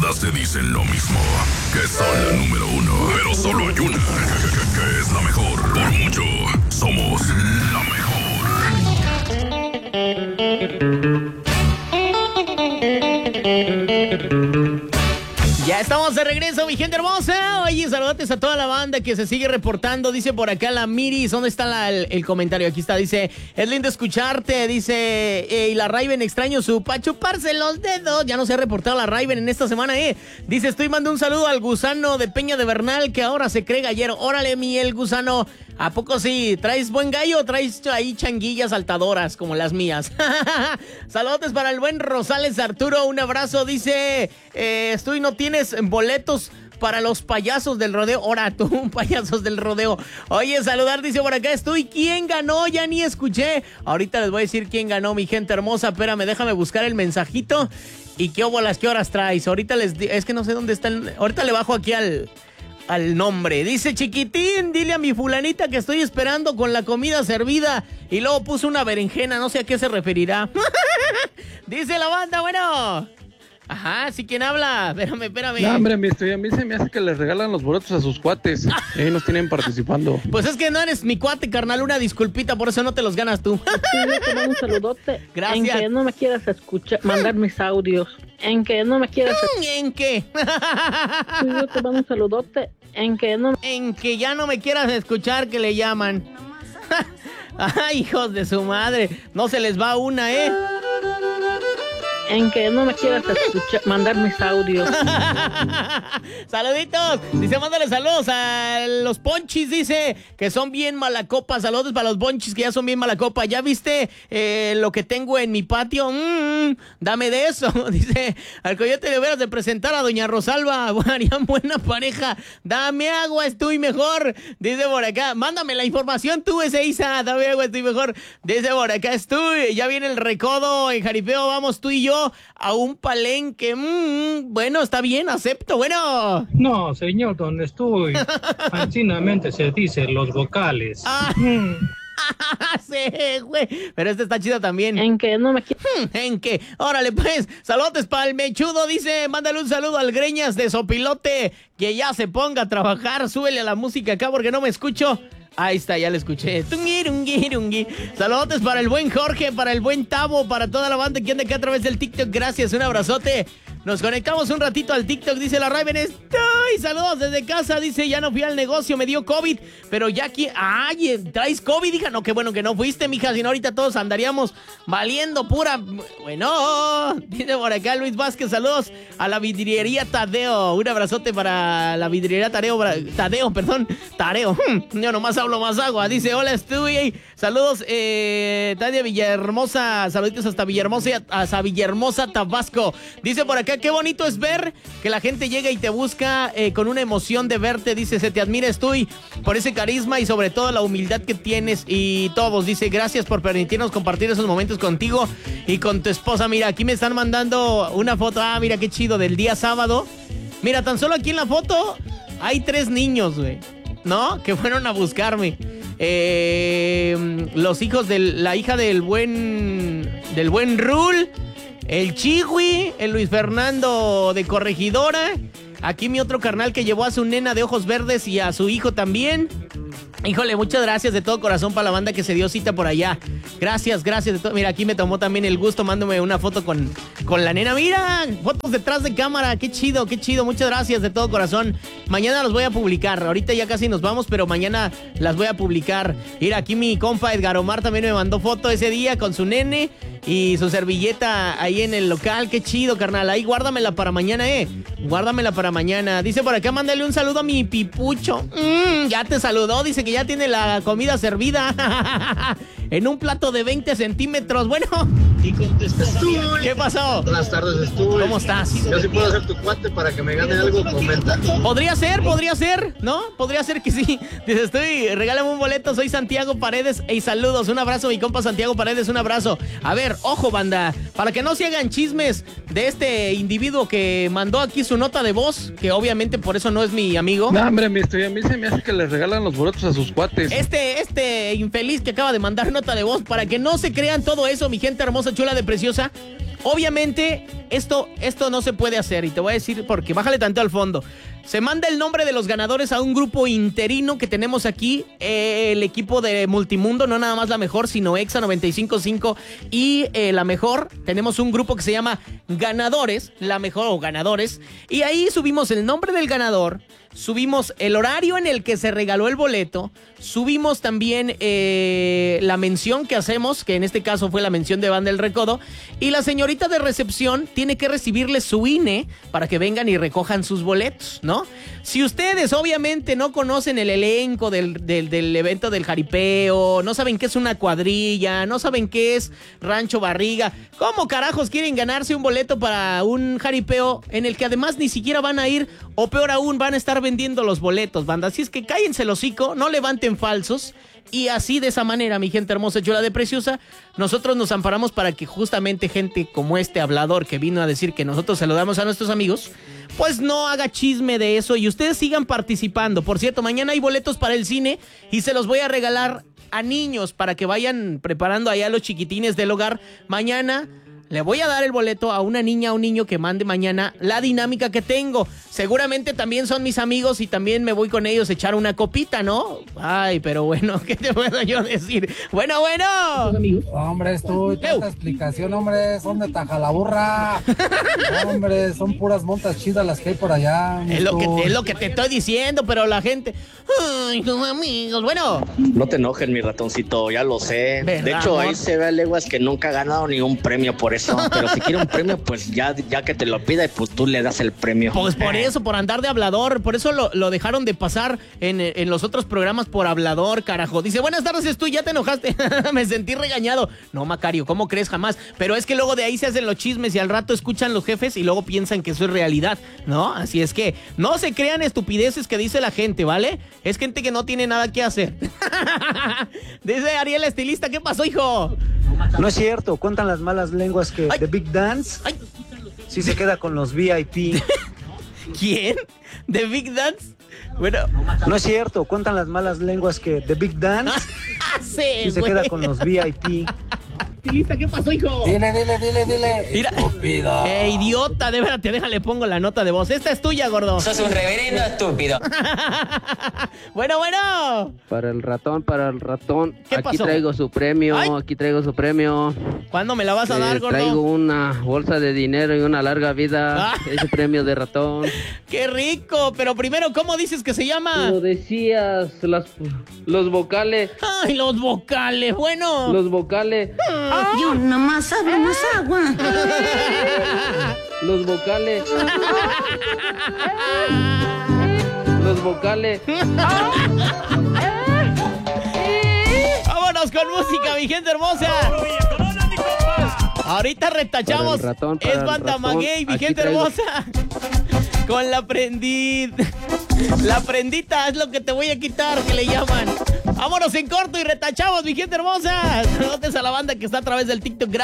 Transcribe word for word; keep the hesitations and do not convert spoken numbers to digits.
todas te dicen lo mismo, que son la número uno. Pero solo hay una que, que, que es la mejor. Por mucho, somos la mejor. Ya estamos de regreso, mi gente hermosa. Oye, saludos a toda la banda que se sigue reportando. Dice por acá la Miris, ¿dónde está la, el, el comentario? Aquí está, dice, es lindo escucharte. Dice, eh, y la Raven extraño su pa' chuparse los dedos. Ya no se ha reportado la Raven en esta semana, eh. Dice, estoy mandando un saludo al gusano de Peña de Bernal, que ahora se cree gallero. Órale, mi el gusano. ¿A poco sí? ¿Traes buen gallo o traes ahí changuillas saltadoras como las mías? Saludos para el buen Rosales Arturo, un abrazo. Dice, eh, estoy, no tienes boletos para los payasos del rodeo. Ahora tú, payasos del rodeo. Oye, saludar, dice por acá, estoy. ¿Quién ganó? Ya ni escuché. Ahorita les voy a decir quién ganó, mi gente hermosa. Espérame, déjame buscar el mensajito. ¿Y qué óbolas, qué horas traes? Ahorita les di- es que no sé dónde está el... Ahorita le bajo aquí al... al nombre. Dice, chiquitín, dile a mi fulanita que estoy esperando con la comida servida. Y luego puso una berenjena, no sé a qué se referirá. Dice la banda, bueno. Ajá, ¿sí quién habla? Espérame, espérame. No, hombre, mi estudio, a mí se me hace que les regalan los boletos a sus cuates. Y ahí nos tienen participando. Pues es que no eres mi cuate, carnal, una disculpita, por eso no te los ganas tú. Sí, yo te mando un saludote. Gracias. En que no me quieras escuchar, mandar mis audios. En que no me quieras... ¿En qué? Sí, yo te mando un saludote. En que no... En que ya no me quieras escuchar que le llaman. Ay, hijos de su madre. No se les va una, ¿eh? En que no me quieras escuchar, mandar mis audios. Saluditos. Dice, mándale saludos a los ponchis, dice, que son bien malacopa. Saludos para los ponchis que ya son bien malacopa. ¿Ya viste eh, lo que tengo en mi patio? Mm, dame de eso. Dice, al coyote le hubieras de presentar a doña Rosalba. Harían buena pareja. Dame agua, estoy mejor. Dice por acá, mándame la información tú, ese Isa. Dame agua, estoy mejor. Dice por acá, estoy. Ya viene el recodo en jaripeo. Vamos tú y yo a un palenque. Mm, bueno, está bien, acepto. Bueno. No, señor, donde estoy. Ancinamente se dice los vocales. Ah, Mm. sí, güey. Pero este está chido también. En que no me quieras... ¿En qué? Órale, pues. Saludos para el mechudo. Dice, mándale un saludo al Greñas de Sopilote. Que ya se ponga a trabajar. Súbele a la música acá porque no me escucho. Ahí está, ya le escuché. Tungui, tungui, tungui. Saludos para el buen Jorge, para el buen Tavo, para toda la banda que anda acá a través del TikTok. Gracias, un abrazote. Nos conectamos un ratito al TikTok, dice la Raven. Estoy, saludos desde casa, dice, ya no fui al negocio, me dio COVID, pero ya aquí, ay, ¿traes COVID, hija? No, qué bueno que no fuiste, mija, si no ahorita todos andaríamos valiendo pura, bueno, dice por acá Luis Vázquez, saludos a la vidriería Tadeo, un abrazote para la vidriería Tadeo, Tadeo, perdón, Tareo, yo nomás hablo más agua, dice, hola, estoy, saludos, eh, Tadia Villahermosa, saluditos hasta Villahermosa, hasta Villahermosa, Tabasco, dice por acá, qué bonito es ver que la gente llega y te busca eh, con una emoción de verte, dice, se te admira, estoy por ese carisma y sobre todo la humildad que tienes y todos, dice, gracias por permitirnos compartir esos momentos contigo y con tu esposa. Mira, aquí me están mandando una foto, ah, mira qué chido, del día sábado. Mira, tan solo aquí en la foto hay tres niños, güey, ¿no? Que fueron a buscarme. Eh, los hijos de la hija del buen, del buen Rul, el Chihui, el Luis Fernando de Corregidora. Aquí mi otro carnal que llevó a su nena de ojos verdes y a su hijo también. Híjole, muchas gracias de todo corazón para la banda que se dio cita por allá. Gracias, gracias de todo. Mira, aquí me tomó también el gusto, mándome una foto con, con la nena. Mira, fotos detrás de cámara, qué chido, qué chido. Muchas gracias de todo corazón. Mañana los voy a publicar. Ahorita ya casi nos vamos, pero mañana las voy a publicar. Mira, aquí mi compa Edgar Omar también me mandó foto ese día con su nene y su servilleta ahí en el local. Qué chido, carnal. Ahí guárdamela para mañana, eh. Guárdamela para mañana. Dice por acá, mándale un saludo a mi pipucho. Mm, ya te saludó, dice que ya tiene la comida servida en un plato de veinte centímetros. Bueno, Y contestas tú. ¿qué pasó? Buenas tardes, estuve. ¿Cómo estás? Yo sí puedo ser tu cuate para que me gane algo, comenta. Podría ser, podría ser, ¿no? Podría ser que sí. Dice, estoy, regálame un boleto, soy Santiago Paredes. Y saludos, un abrazo, mi compa Santiago Paredes, un abrazo. A ver, ojo, banda, para que no se hagan chismes de este individuo que mandó aquí su nota de voz, que obviamente por eso no es mi amigo. No, hombre, mi estudio, a mí se me hace que les regalan los boletos a sus cuates. Este, este infeliz que acaba de mandar nota de voz, para que no se crean todo eso, mi gente hermosa, chula de preciosa. Obviamente, esto, esto no se puede hacer y te voy a decir porque bájale tanto al fondo. Se manda el nombre de los ganadores a un grupo interino que tenemos aquí, eh, el equipo de Multimundo, no nada más La Mejor, sino Exa noventa y cinco punto cinco y eh, La Mejor. Tenemos un grupo que se llama Ganadores, La Mejor o Ganadores, y ahí subimos el nombre del ganador, subimos el horario en el que se regaló el boleto, subimos también eh, la mención que hacemos, que en este caso fue la mención de Banda El Recodo, y la señorita de recepción tiene que recibirle su I N E para que vengan y recojan sus boletos, ¿no? Si ustedes obviamente no conocen el elenco del, del, del evento del jaripeo, no saben qué es una cuadrilla, no saben qué es Rancho Barriga, ¿cómo carajos quieren ganarse un boleto para un jaripeo en el que además ni siquiera van a ir, o peor aún, van a estar vendiendo los boletos, banda? Así es que cállense el hocico, no levanten falsos. Y así, de esa manera, mi gente hermosa, chula de preciosa, nosotros nos amparamos para que justamente gente como este hablador que vino a decir que nosotros se lo damos a nuestros amigos, pues no haga chisme de eso y ustedes sigan participando. Por cierto, mañana hay boletos para el cine y se los voy a regalar a niños para que vayan preparando allá a los chiquitines del hogar. Mañana le voy a dar el boleto a una niña o un niño que mande mañana la dinámica que tengo. Seguramente también son mis amigos y también me voy con ellos a echar una copita, ¿no? Ay, pero bueno, ¿qué te puedo yo decir? Bueno, bueno. Hombre, estoy tanta explicación, hombre, son de Tajalaburra. Hombre, son puras montas chidas las que hay por allá. Es lo, que te, es lo que te estoy diciendo, pero la gente... Ay, no, amigos, bueno. No te enojes, mi ratoncito, ya lo sé. ¿Verdad, de hecho, amor? ahí se ve a leguas que nunca ha ganado ni un premio por eso. Pero si quiere un premio, pues ya, ya que te lo pida, pues tú le das el premio. Pues por eso, por andar de hablador, por eso lo, lo dejaron de pasar en, en los otros programas por hablador, carajo. Dice, buenas tardes, tú ya te enojaste. Me sentí regañado. No, Macario, ¿cómo crees? Jamás. Pero es que luego de ahí se hacen los chismes y al rato escuchan los jefes y luego piensan que eso es realidad, ¿no? Así es que no se crean estupideces que dice la gente, ¿vale? Es gente que no tiene nada que hacer. Dice Ariel Estilista, ¿qué pasó, hijo? No es cierto, cuentan las malas lenguas que Ay. The Big Dance Ay. sí se queda con los V I P. ¿Quién? ¿The Big Dance? Bueno, No es cierto, cuentan las malas lenguas que The Big Dance sí, sí se güey. queda con los V I P. Estilista, ¿qué pasó, hijo? Dile, dile, dile, dile. Mira, Estúpido. eh, idiota, de verdad, te déjale, pongo la nota de voz. Esta es tuya, gordo. Sos un reverendo estúpido. Bueno, bueno. Para el ratón, para el ratón. ¿Qué Aquí pasó? traigo su premio, Ay. aquí traigo su premio. ¿Cuándo me la vas a dar, Eh, gordo? traigo una bolsa de dinero y una larga vida. Ah. Ese premio de ratón. ¡Qué rico! Pero primero, ¿cómo dices que se llama? Lo decías, las, los vocales, ¡Ay, los vocales! Bueno. los vocales, Yo nomás hablo más agua. los vocales. Los vocales. Vámonos con música, mi gente hermosa. Ahorita retachamos. Para el ratón, para es el Banda ratón. Maguey, mi Aquí gente traigo- hermosa. Con la prendita. La prendita es lo que te voy a quitar, que le llaman. Vámonos en corto y retachamos, mi gente hermosa. Saludos a la banda que está a través del TikTok.